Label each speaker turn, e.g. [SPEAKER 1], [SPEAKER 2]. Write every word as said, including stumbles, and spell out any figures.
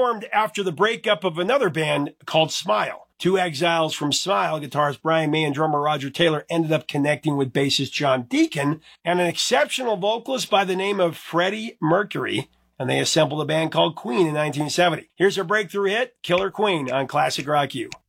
[SPEAKER 1] formed after the breakup of another band called Smile. Two exiles from Smile, guitarist Brian May and drummer Roger Taylor, ended up connecting with bassist John Deacon and an exceptional vocalist by the name of Freddie Mercury, and they assembled a band called Queen in nineteen seventy. Here's their breakthrough hit, Killer Queen, on Classic Rock U.